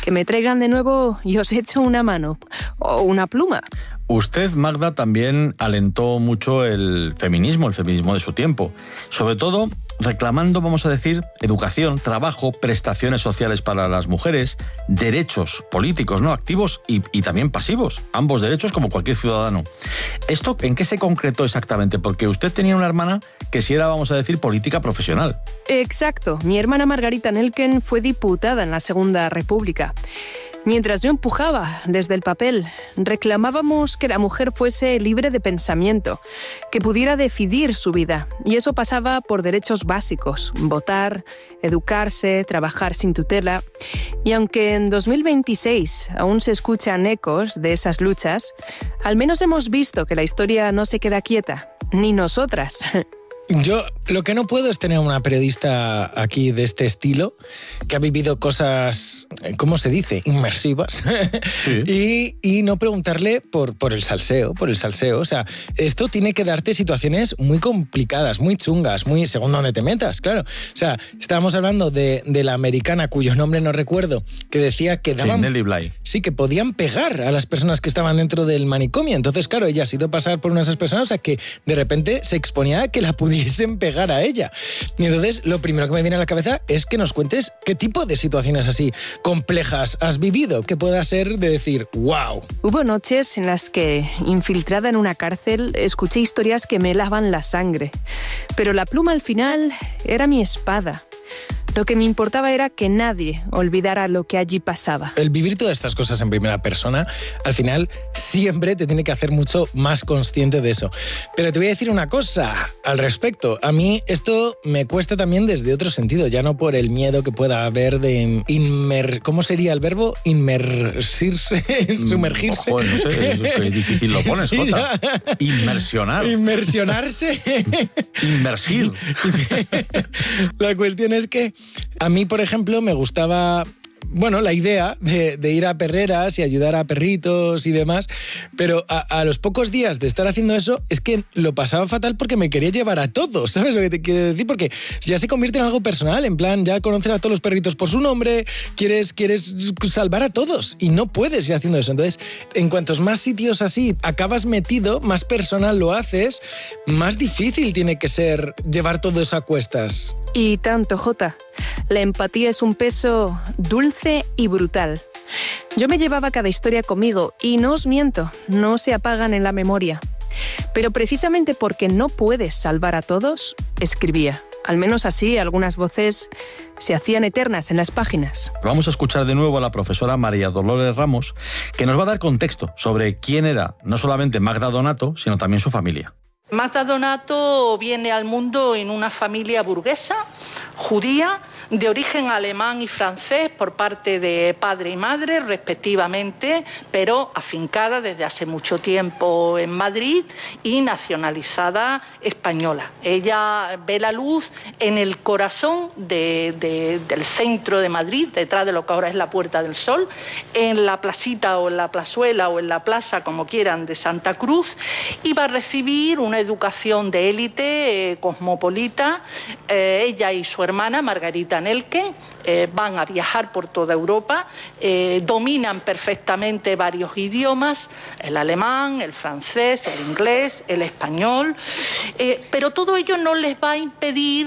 que me traigan de nuevo y os echo una mano o una pluma. Usted, Magda, también alentó mucho el feminismo de su tiempo. Sobre todo reclamando, vamos a decir, educación, trabajo, prestaciones sociales para las mujeres, derechos políticos, ¿no? Activos y también pasivos, ambos derechos como cualquier ciudadano. ¿Esto en qué se concretó exactamente? Porque usted tenía una hermana que sí era, vamos a decir, política profesional. Exacto. Mi hermana Margarita Nelken fue diputada en la Segunda República. Mientras yo empujaba desde el papel, reclamábamos que la mujer fuese libre de pensamiento, que pudiera decidir su vida. Y eso pasaba por derechos básicos: votar, educarse, trabajar sin tutela. Y aunque en 2026 aún se escuchan ecos de esas luchas, al menos hemos visto que la historia no se queda quieta, ni nosotras. Yo lo que no puedo es tener una periodista aquí de este estilo que ha vivido cosas, ¿cómo se dice?, inmersivas. Sí. y no preguntarle por el salseo. O sea, esto tiene que darte situaciones muy complicadas, muy chungas, muy según donde te metas, claro. O sea, estábamos hablando de la americana cuyo nombre no recuerdo, que decía que daban... Sí, Nelly Bly. Sí, que podían pegar a las personas que estaban dentro del manicomio. Entonces, claro, ella ha ido pasar por una de esas personas, o sea, que de repente se exponía a que la pudiesen pegar a ella. Y entonces lo primero que me viene a la cabeza es que nos cuentes qué tipo de situaciones así complejas has vivido, que pueda ser de decir, wow. Hubo noches en las que, infiltrada en una cárcel, escuché historias que me helaban la sangre. Pero la pluma al final era mi espada. Lo que me importaba era que nadie olvidara lo que allí pasaba. El vivir todas estas cosas en primera persona, al final, siempre te tiene que hacer mucho más consciente de eso. Pero te voy a decir una cosa al respecto. A mí esto me cuesta también desde otro sentido, ya no por el miedo que pueda haber de ¿cómo sería el verbo? Inmersirse, sumergirse. Ojo, no sé, qué difícil lo pones, sí, Jota. Inmersionar. Inmersionarse. Inmersir. La cuestión es que a mí, por ejemplo, me gustaba... Bueno, la idea de ir a perreras y ayudar a perritos y demás, pero a los pocos días de estar haciendo eso es que lo pasaba fatal porque me quería llevar a todos, ¿sabes lo que te quiero decir? Porque ya se convierte en algo personal, en plan, ya conoces a todos los perritos por su nombre, quieres salvar a todos y no puedes ir haciendo eso. Entonces, en cuantos más sitios así acabas metido, más personal lo haces, más difícil tiene que ser llevar todo eso a cuestas. Y tanto, Jota. La empatía es un peso dulce y brutal. Yo me llevaba cada historia conmigo y no os miento, no se apagan en la memoria. Pero precisamente porque no puedes salvar a todos, escribía. Al menos así algunas voces se hacían eternas en las páginas. Vamos a escuchar de nuevo a la profesora María Dolores Ramos, que nos va a dar contexto sobre quién era no solamente Magda Donato, sino también su familia. Magda Donato viene al mundo en una familia burguesa, judía, de origen alemán y francés por parte de padre y madre, respectivamente, pero afincada desde hace mucho tiempo en Madrid y nacionalizada española. Ella ve la luz en el corazón del centro de Madrid, detrás de lo que ahora es la Puerta del Sol, en la placita o en la plazuela o en la plaza, como quieran, de Santa Cruz, y va a recibir una educación de élite, cosmopolita. Ella y su hermana, Margarita Nelken, van a viajar por toda Europa, dominan perfectamente varios idiomas, el alemán, el francés, el inglés, el español, pero todo ello no les va a impedir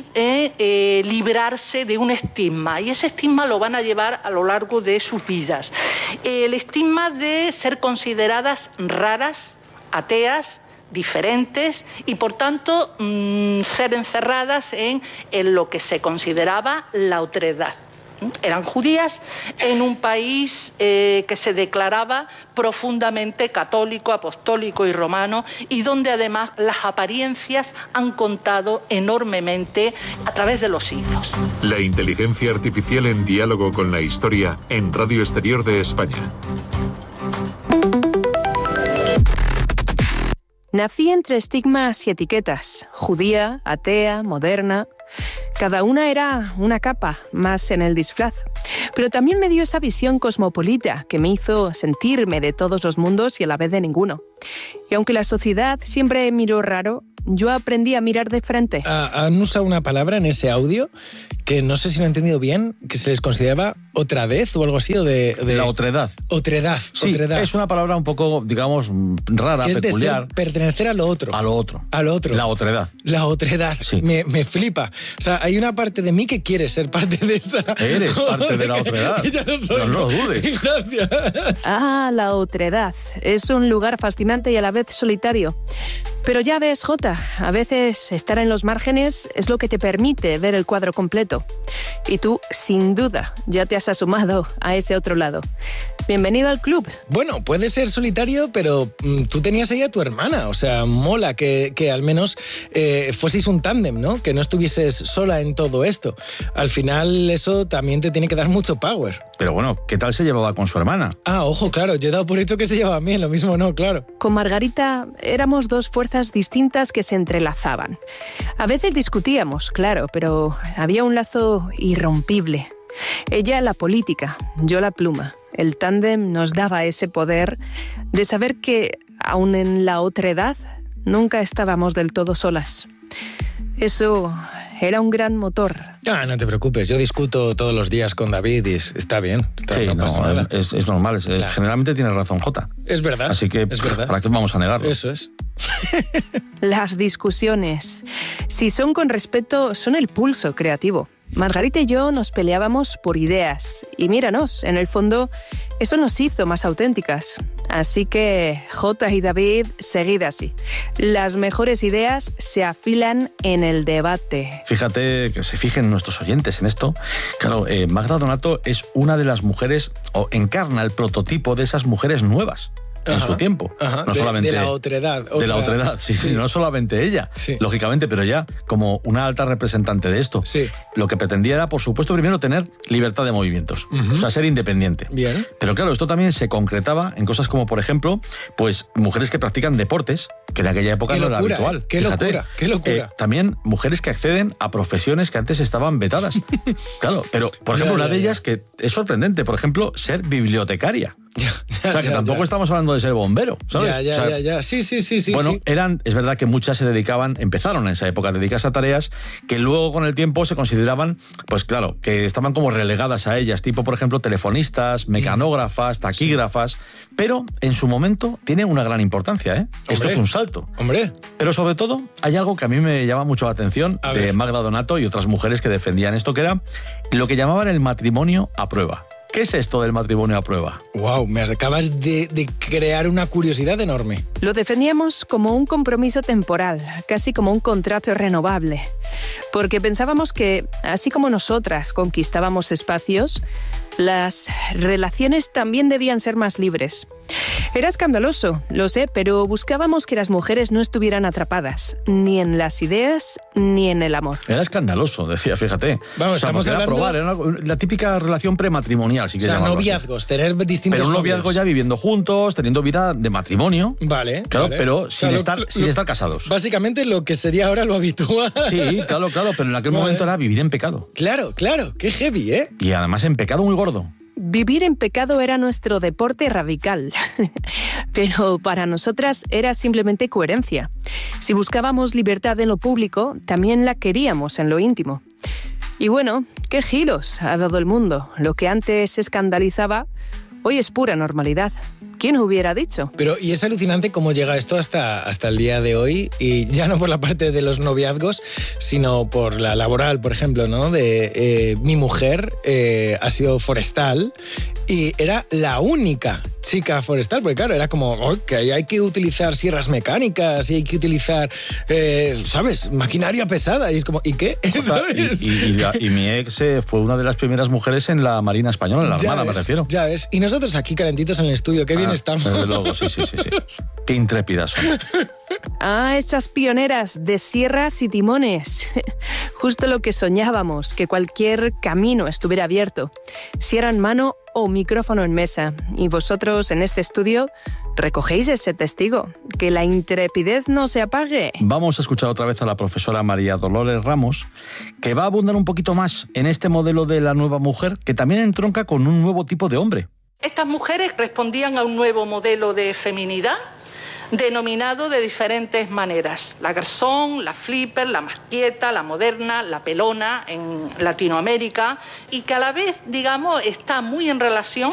librarse de un estigma, y ese estigma lo van a llevar a lo largo de sus vidas. El estigma de ser consideradas raras, ateas, diferentes y por tanto ser encerradas en lo que se consideraba la otredad. Eran judías en un país que se declaraba profundamente católico, apostólico y romano, y donde además las apariencias han contado enormemente a través de los siglos. La inteligencia artificial en diálogo con la historia en Radio Exterior de España. Nací entre estigmas y etiquetas, judía, atea, moderna. Cada una era una capa más en el disfraz. Pero también me dio esa visión cosmopolita que me hizo sentirme de todos los mundos y a la vez de ninguno. Y aunque la sociedad siempre miró raro, yo aprendí a mirar de frente. Han usado una palabra en ese audio que no sé si lo he entendido bien, que se les consideraba otradez o algo así, o de... La otredad. Otredad. Sí, otredad. es una palabra un poco, digamos, rara, que es peculiar. De ser, pertenecer a lo otro. A lo otro. A lo otro. La otredad. La otredad. Sí. Me flipa. O sea, hay una parte de mí que quiere ser parte de esa... Eres parte de la otredad. Ya lo soy. No lo dudes. Gracias. La otredad. Es un lugar fascinante y a la vez solitario. Pero ya ves, Jota, a veces estar en los márgenes es lo que te permite ver el cuadro completo. Y tú, sin duda, ya te has asomado a ese otro lado. Bienvenido al club. Bueno, puede ser solitario, pero tú tenías ahí a tu hermana. O sea, mola que al menos fueseis un tándem, ¿no? Que no estuvieses sola en todo esto. Al final eso también te tiene que dar mucho power. Pero bueno, ¿qué tal se llevaba con su hermana? Ojo, claro, yo he dado por hecho que se llevaba bien, lo mismo no, claro. Con Margarita éramos dos fuerzas distintas que se entrelazaban. A veces discutíamos, claro, pero había un lazo irrompible. Ella la política, yo la pluma. El tándem nos daba ese poder de saber que, aun en la otredad, nunca estábamos del todo solas. Eso era un gran motor. No te preocupes, yo discuto todos los días con David y está bien. Sí, no pasa nada. Es normal. Claro. Generalmente tienes razón, Jota. Es verdad. Así que, es verdad. ¿para qué vamos a negarlo? Eso es. Las discusiones, si son con respeto, son el pulso creativo. Margarita y yo nos peleábamos por ideas y míranos, en el fondo eso nos hizo más auténticas. Así que, Jota y David, seguid así. Las mejores ideas se afilan en el debate. Fíjate, que se fijen nuestros oyentes en esto. Claro, Magda Donato es una de las mujeres, o encarna el prototipo de esas mujeres nuevas. En su tiempo. No solamente de la otredad. De la otredad, sí, no solamente ella, lógicamente, pero ya como una alta representante de esto. Sí. Lo que pretendía era, por supuesto, primero tener libertad de movimientos, o sea, ser independiente. Bien. Pero claro, esto también se concretaba en cosas como, por ejemplo, pues mujeres que practican deportes, que en aquella época no era habitual. Qué locura. También mujeres que acceden a profesiones que antes estaban vetadas. Claro, pero, por ejemplo, una de ellas que es sorprendente, por ejemplo, ser bibliotecaria. O sea, que tampoco estamos hablando de ser bombero, ¿sabes? Ya. Sí. Bueno, es verdad que muchas empezaron en esa época a dedicarse a tareas que luego con el tiempo se consideraban, pues claro, que estaban como relegadas a ellas, tipo, por ejemplo, telefonistas, mecanógrafas, taquígrafas, pero en su momento tiene una gran importancia, ¿eh? Esto es un salto. Hombre. Pero sobre todo, hay algo que a mí me llama mucho la atención de Magda Donato y otras mujeres que defendían esto, que era lo que llamaban el matrimonio a prueba. ¿Qué es esto del matrimonio a prueba? Wow, me acabas de crear una curiosidad enorme. Lo defendíamos como un compromiso temporal, casi como un contrato renovable. Porque pensábamos que, así como nosotras conquistábamos espacios, las relaciones también debían ser más libres. Era escandaloso, lo sé, pero buscábamos que las mujeres no estuvieran atrapadas, ni en las ideas, ni en el amor. Era escandaloso, decía, fíjate. Vamos, estamos hablando... probar, era la típica relación prematrimonial, si quieres llamarlo noviazgos, así. tener distintos Pero un novios. noviazgo ya viviendo juntos, teniendo vida de matrimonio. Vale. Claro, vale. pero sin estar casados. Básicamente lo que sería ahora lo habitual. Sí, claro, pero en aquel momento era vivir en pecado. Claro, qué heavy, ¿eh? Y además en pecado muy gordo. Vivir en pecado era nuestro deporte radical, pero para nosotras era simplemente coherencia. Si buscábamos libertad en lo público, también la queríamos en lo íntimo. Y bueno, qué giros ha dado el mundo. Lo que antes escandalizaba, hoy es pura normalidad. ¿Quién hubiera dicho? Pero, y es alucinante cómo llega esto hasta el día de hoy, y ya no por la parte de los noviazgos, sino por la laboral, por ejemplo, ¿no? Mi mujer ha sido forestal y era la única chica forestal, porque claro, era como que hay que utilizar sierras mecánicas y hay que utilizar, ¿sabes? Maquinaria pesada. Y es como, ¿y qué? ¿Sabes? Y mi ex fue una de las primeras mujeres en la Marina Española, en la Armada, me refiero. Ya ves. Y nosotros aquí calentitos en el estudio, qué bien estamos. Desde luego, sí. Qué intrépidas son. Esas pioneras de sierras y timones. Justo lo que soñábamos, que cualquier camino estuviera abierto. Sierra en mano o micrófono en mesa. Y vosotros en este estudio Recogéis ese testigo, que la intrepidez no se apague. Vamos a escuchar otra vez a la profesora María Dolores Ramos, que va a abundar un poquito más en este modelo de la nueva mujer, que también entronca con un nuevo tipo de hombre. Estas mujeres respondían a un nuevo modelo de feminidad, denominado de diferentes maneras: la garzón, la flipper, la más quieta, la moderna, la pelona en Latinoamérica, y que a la vez, digamos, está muy en relación